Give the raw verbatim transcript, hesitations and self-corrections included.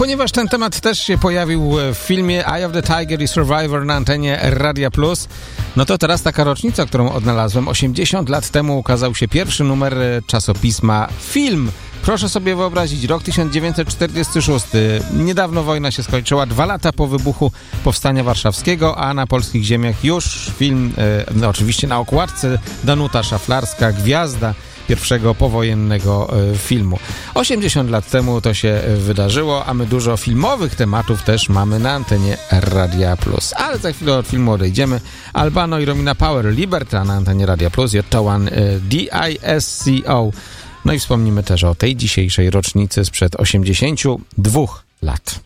ponieważ ten temat też się pojawił w filmie Eye of the Tiger i Survivor na antenie Radia Plus, no to teraz taka rocznica, którą odnalazłem. osiemdziesiąt lat temu ukazał się pierwszy numer czasopisma Film. Proszę sobie wyobrazić, rok tysiąc dziewięćset czterdziesty szósty. Niedawno wojna się skończyła, dwa lata po wybuchu Powstania Warszawskiego, a na polskich ziemiach już film, e, no oczywiście na okładce Danuta Szaflarska, gwiazda pierwszego powojennego e, filmu. osiemdziesiąt lat temu to się wydarzyło, a my dużo filmowych tematów też mamy na antenie Radia Plus. Ale za chwilę od filmu odejdziemy. Albano i Romina Power, Liberta na antenie Radia Plus, J T jeden D I S C O. No i wspomnimy też o tej dzisiejszej rocznicy sprzed osiemdziesięciu dwóch lat.